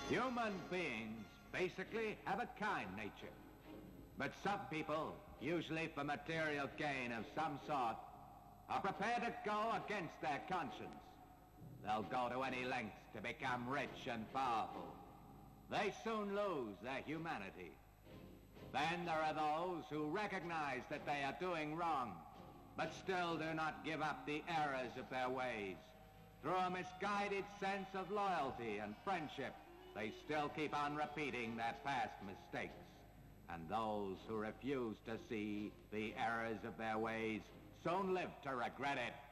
Human beings basically have a kind nature. But some people, usually for material gain of some sort, are prepared to go against their conscience. They'll go to any lengths to become rich and powerful. They soon lose their humanity. Then there are those who recognize that they are doing wrong, but still do not give up the errors of their ways. Through a misguided sense of loyalty and friendship, they still keep on repeating their past mistakes. And those who refuse to see the errors of their ways soon live to regret it.